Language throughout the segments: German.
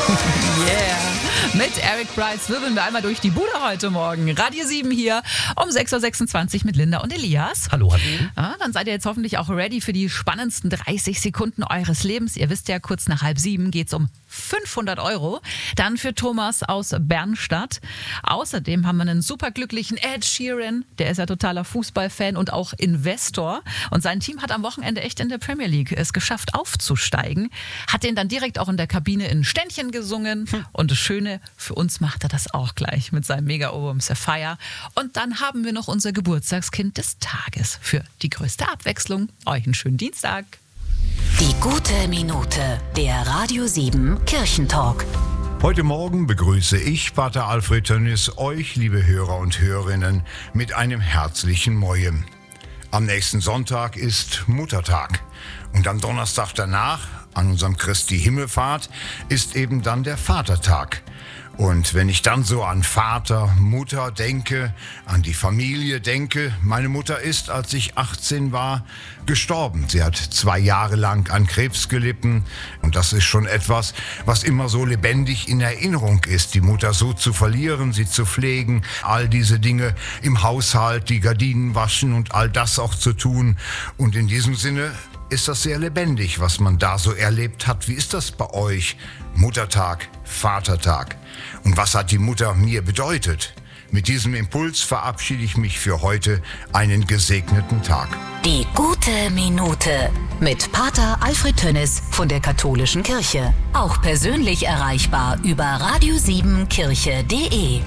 Yeah. Mit Eric Price wirbeln wir einmal durch die Bude heute Morgen. Radio 7 hier um 6.26 Uhr mit Linda und Elias. Hallo, hallo. Ja, dann seid ihr jetzt hoffentlich auch ready für die spannendsten 30 Sekunden eures Lebens. Ihr wisst ja, kurz nach 6:30 geht es um 500 €. Dann für Thomas aus Bernstadt. Außerdem haben wir einen superglücklichen Ed Sheeran. Der ist ja totaler Fußballfan und auch Investor. Und sein Team hat am Wochenende echt in der Premier League es geschafft aufzusteigen. Hat den dann direkt auch in der Kabine in Ständchen gesungen. Und das Schöne, für uns macht er das auch gleich mit seinem Mega-Ohrwurm Sapphire. Und dann haben wir noch unser Geburtstagskind des Tages. Für die größte Abwechslung. Euch einen schönen Dienstag. Die gute Minute, der Radio 7 Kirchentalk. Heute Morgen begrüße ich, Pater Alfred Tönnies, euch, liebe Hörer und Hörerinnen, mit einem herzlichen Mojem. Am nächsten Sonntag ist Muttertag und am Donnerstag danach, an unserem Christi Himmelfahrt, ist eben dann der Vatertag. Und wenn ich dann so an Vater, Mutter denke, an die Familie denke, meine Mutter ist, als ich 18 war, gestorben. Sie hat 2 Jahre lang an Krebs gelitten und das ist schon etwas, was immer so lebendig in Erinnerung ist, die Mutter so zu verlieren, sie zu pflegen, all diese Dinge im Haushalt, die Gardinen waschen und all das auch zu tun. Und in diesem Sinne ist das sehr lebendig, was man da so erlebt hat. Wie ist das bei euch? Muttertag, Vatertag. Und was hat die Mutter mir bedeutet? Mit diesem Impuls verabschiede ich mich für heute. Einen gesegneten Tag. Die gute Minute mit Pater Alfred Tönnies von der Katholischen Kirche. Auch persönlich erreichbar über radio7kirche.de.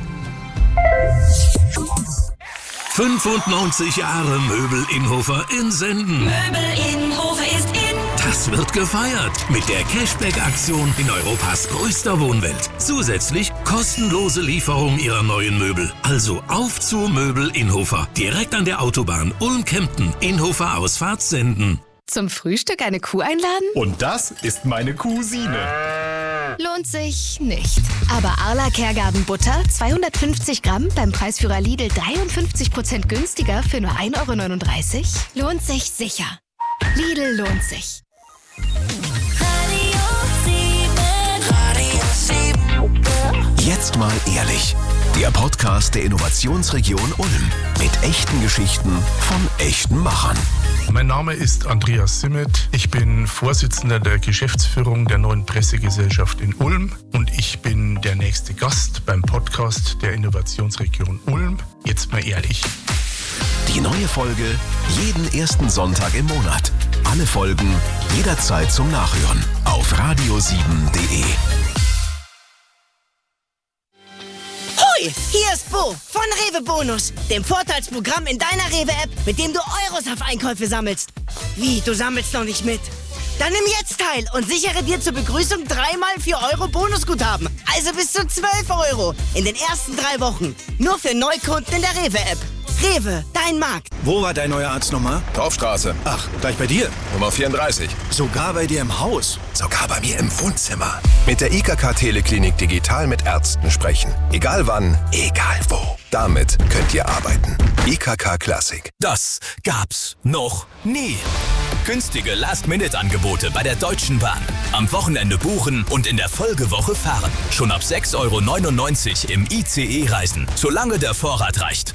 95 Jahre Möbel Innhofer in Senden. Möbel Innhofer ist in. Das wird gefeiert mit der Cashback-Aktion in Europas größter Wohnwelt. Zusätzlich kostenlose Lieferung ihrer neuen Möbel. Also auf zu Möbel Innhofer. Direkt an der Autobahn Ulm-Kempten. Innhofer Ausfahrt Senden. Zum Frühstück eine Kuh einladen? Und das ist meine Cousine. Lohnt sich nicht. Aber Arla Kergarten Butter, 250 Gramm, beim Preisführer Lidl 53% günstiger für nur 1,39 €? Lohnt sich sicher. Lidl lohnt sich. Jetzt mal ehrlich. Der Podcast der Innovationsregion Ulm. Mit echten Geschichten von echten Machern. Mein Name ist Andreas Simmet. Ich bin Vorsitzender der Geschäftsführung der Neuen Pressegesellschaft in Ulm und ich bin der nächste Gast beim Podcast der Innovationsregion Ulm. Jetzt mal ehrlich. Die neue Folge jeden ersten Sonntag im Monat. Alle Folgen jederzeit zum Nachhören auf radio7.de. Hoi, hier ist Bo von Rewe Bonus, dem Vorteilsprogramm in deiner Rewe-App, mit dem du Euros auf Einkäufe sammelst. Wie, du sammelst noch nicht mit? Dann nimm jetzt teil und sichere dir zur Begrüßung 3x 4 € Bonusguthaben. Also bis zu 12 € in den ersten 3 Wochen. Nur für Neukunden in der Rewe-App. Rewe, dein Markt. Wo war dein neuer Arztnummer? Dorfstraße. Ach, gleich bei dir. Nummer 34. Sogar bei dir im Haus. Sogar bei mir im Wohnzimmer. Mit der IKK Teleklinik digital mit Ärzten sprechen. Egal wann, egal wo. Damit könnt ihr arbeiten. IKK Classic. Das gab's noch nie. Günstige Last-Minute-Angebote bei der Deutschen Bahn. Am Wochenende buchen und in der Folgewoche fahren. Schon ab 6,99 € im ICE reisen, solange der Vorrat reicht.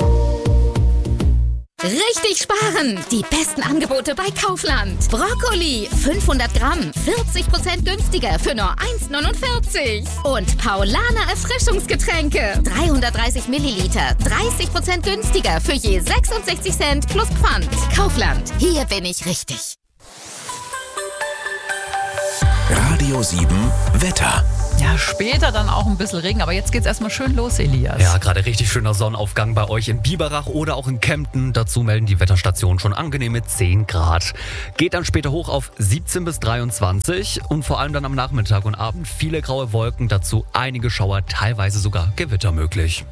Richtig sparen! Die besten Angebote bei Kaufland. Brokkoli, 500 Gramm, 40% günstiger für nur 1,49 €. Und Paulaner Erfrischungsgetränke, 330 Milliliter, 30% günstiger für je 66 Cent plus Pfand. Kaufland, hier bin ich richtig. Radio 7 Wetter. Ja, später dann auch ein bisschen Regen, aber jetzt geht's erstmal schön los, Elias. Ja, gerade richtig schöner Sonnenaufgang bei euch in Biberach oder auch in Kempten. Dazu melden die Wetterstationen schon angenehme 10 Grad. Geht dann später hoch auf 17 bis 23 und vor allem dann am Nachmittag und Abend viele graue Wolken, dazu einige Schauer, teilweise sogar Gewitter möglich.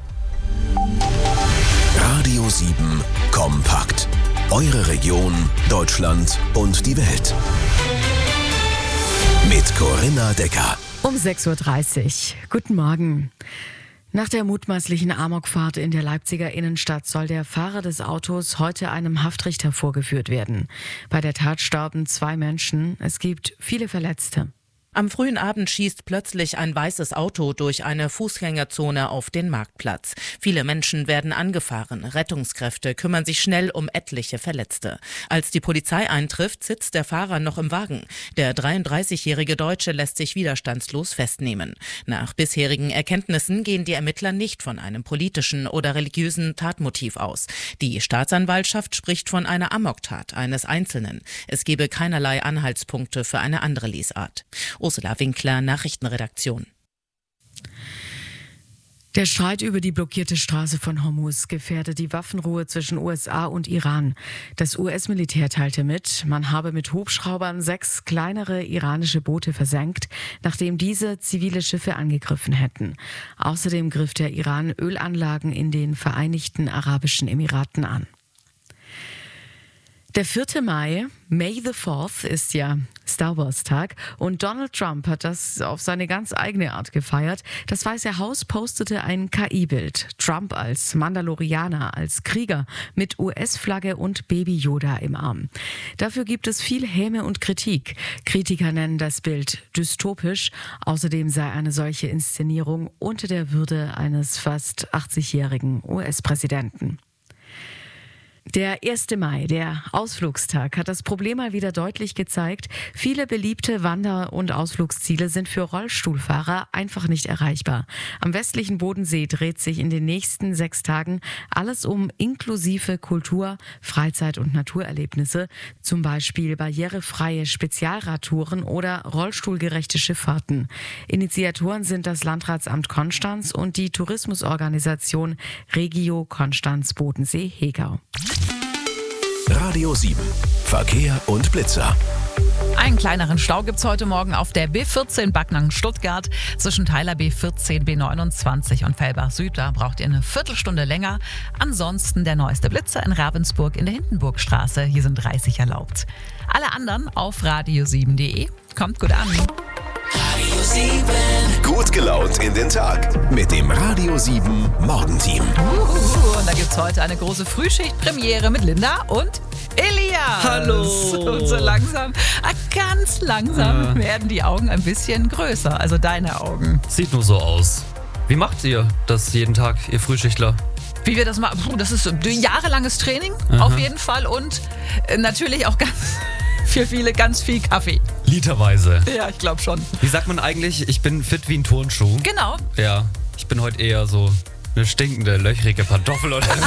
Radio 7 kompakt. Eure Region, Deutschland und die Welt. Mit Corinna Decker. Um 6.30 Uhr. Guten Morgen. Nach der mutmaßlichen Amokfahrt in der Leipziger Innenstadt soll der Fahrer des Autos heute einem Haftrichter vorgeführt werden. Bei der Tat starben 2 Menschen. Es gibt viele Verletzte. Am frühen Abend schießt plötzlich ein weißes Auto durch eine Fußgängerzone auf den Marktplatz. Viele Menschen werden angefahren. Rettungskräfte kümmern sich schnell um etliche Verletzte. Als die Polizei eintrifft, sitzt der Fahrer noch im Wagen. Der 33-jährige Deutsche lässt sich widerstandslos festnehmen. Nach bisherigen Erkenntnissen gehen die Ermittler nicht von einem politischen oder religiösen Tatmotiv aus. Die Staatsanwaltschaft spricht von einer Amoktat eines Einzelnen. Es gebe keinerlei Anhaltspunkte für eine andere Lesart. Ursula Winkler, Nachrichtenredaktion. Der Streit über die blockierte Straße von Hormuz gefährdet die Waffenruhe zwischen USA und Iran. Das US-Militär teilte mit, man habe mit Hubschraubern 6 kleinere iranische Boote versenkt, nachdem diese zivile Schiffe angegriffen hätten. Außerdem griff der Iran Ölanlagen in den Vereinigten Arabischen Emiraten an. Der 4. Mai, May the 4th, ist ja Star Wars Tag und Donald Trump hat das auf seine ganz eigene Art gefeiert. Das Weiße Haus postete ein KI-Bild. Trump als Mandalorianer, als Krieger mit US-Flagge und Baby Yoda im Arm. Dafür gibt es viel Häme und Kritik. Kritiker nennen das Bild dystopisch. Außerdem sei eine solche Inszenierung unter der Würde eines fast 80-jährigen US-Präsidenten. Der 1. Mai, der Ausflugstag, hat das Problem mal wieder deutlich gezeigt. Viele beliebte Wander- und Ausflugsziele sind für Rollstuhlfahrer einfach nicht erreichbar. Am westlichen Bodensee dreht sich in den nächsten 6 Tagen alles um inklusive Kultur-, Freizeit- und Naturerlebnisse, zum Beispiel barrierefreie Spezialradtouren oder rollstuhlgerechte Schifffahrten. Initiatoren sind das Landratsamt Konstanz und die Tourismusorganisation Regio Konstanz Bodensee-Hegau. Radio 7. Verkehr und Blitzer. Einen kleineren Stau gibt es heute Morgen auf der B14 Backnang-Stuttgart zwischen Teiler B14, B29 und Fellbach Süd. Da braucht ihr eine Viertelstunde länger. Ansonsten der neueste Blitzer in Ravensburg in der Hindenburgstraße. Hier sind 30 erlaubt. Alle anderen auf radio7.de. Kommt gut an. Radio 7. Gut gelaunt in den Tag mit dem Radio 7 Morgenteam. Und da gibt es heute eine große Frühschicht-Premiere mit Linda und Elias. Hallo. Und so langsam, ganz langsam werden die Augen ein bisschen größer, also deine Augen. Sieht nur so aus. Wie macht ihr das jeden Tag, ihr Frühschichtler? Wie wir das machen, das ist ein jahrelanges Training auf jeden Fall und natürlich auch für viele ganz viel Kaffee. Literweise. Ja, ich glaube schon. Wie sagt man eigentlich, ich bin fit wie ein Turnschuh? Genau. Ja, ich bin heute eher so eine stinkende, löchrige Kartoffel oder